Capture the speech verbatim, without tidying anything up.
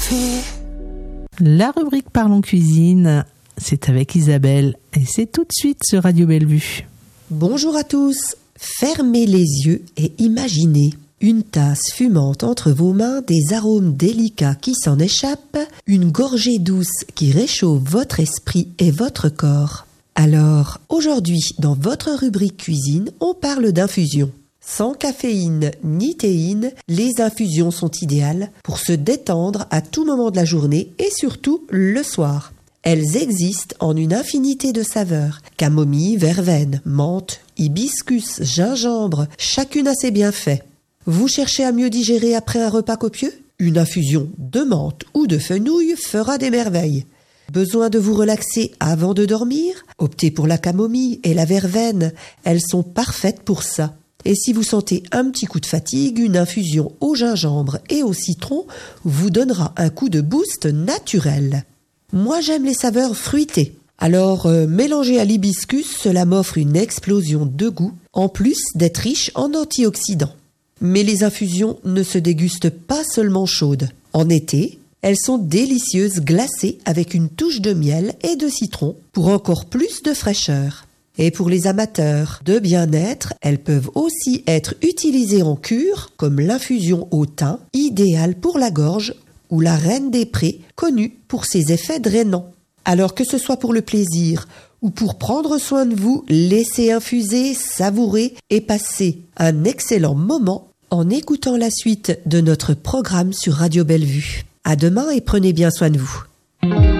café. La rubrique Parlons Cuisine, c'est avec Isabelle et c'est tout de suite sur Radio Bellevue. Bonjour à tous. Fermez les yeux et imaginez une tasse fumante entre vos mains, des arômes délicats qui s'en échappent, une gorgée douce qui réchauffe votre esprit et votre corps. Alors, aujourd'hui, dans votre rubrique cuisine, on parle d'infusion. Sans caféine ni théine, les infusions sont idéales pour se détendre à tout moment de la journée et surtout le soir. Elles existent en une infinité de saveurs. Camomille, verveine, menthe, hibiscus, gingembre, chacune a ses bienfaits. Vous cherchez à mieux digérer après un repas copieux ? Une infusion de menthe ou de fenouil fera des merveilles. Besoin de vous relaxer avant de dormir ? Optez pour la camomille et la verveine, elles sont parfaites pour ça. Et si vous sentez un petit coup de fatigue, une infusion au gingembre et au citron vous donnera un coup de boost naturel. Moi j'aime les saveurs fruitées. Alors euh, mélangé à l'hibiscus, cela m'offre une explosion de goût, en plus d'être riche en antioxydants. Mais les infusions ne se dégustent pas seulement chaudes. En été, elles sont délicieuses glacées avec une touche de miel et de citron pour encore plus de fraîcheur. Et pour les amateurs de bien-être, elles peuvent aussi être utilisées en cure, comme l'infusion au thym, idéale pour la gorge, ou la reine des prés, connue pour ses effets drainants. Alors que ce soit pour le plaisir ou pour prendre soin de vous, laissez infuser, savourer et passer un excellent moment en écoutant la suite de notre programme sur Radio Bellevue. À demain et prenez bien soin de vous.